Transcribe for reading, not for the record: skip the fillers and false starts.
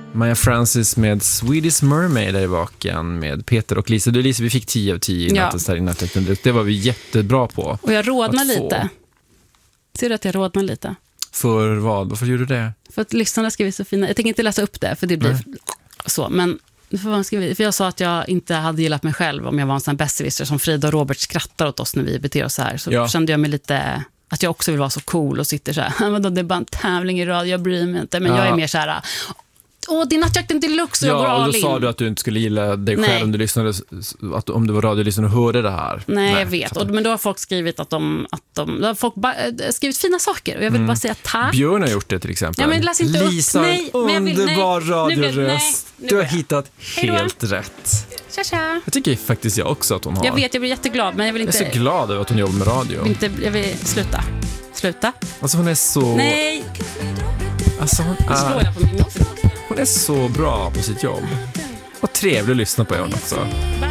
Maja Francis med Swedish Mermaid där i baken med Peter och Lisa. Du Lisa, vi fick 10 av 10 i nattens här i natten. Det var vi jättebra på. Och jag rodnar lite. Ser du att jag rodnar lite? För vad? Varför gjorde du det? För att lyssnarna skriver så fina. Jag tänker inte läsa upp det, för det blir så. Men för jag sa att jag inte hade gillat mig själv om jag var en sån här besserwisser som Frida och Robert skrattar åt oss när vi beter oss så här. Så kände jag mig lite... Att jag också vill vara så cool och sitter så här. Vadå, det är bara en tävling i radio, jag bryr mig inte. Men jag är mer så här... det är nattjakten deluxe och jag går all in. Ja, och då sa du att du inte skulle gilla dig själv om du lyssnade, om du var radiolyssnare och hörde det här. Nej, jag vet. Men då har folk skrivit att de har folk skrivit fina saker och jag vill bara säga tack. Björn har gjort det till exempel. Ja, men läs inte Lisa, nej, underbar radioröst. Du har hittat Hejdå. helt rätt. Tja. Jag tycker faktiskt jag också att hon har. Jag vet, jag blir jätteglad, men jag vill inte... Jag är så glad över att hon jobbar med radio. Jag vill sluta. Alltså hon är så... Nej. Alltså hon slår jag på min mikrofon. Hon är så bra på sitt jobb. Och trevlig att lyssna på hon också.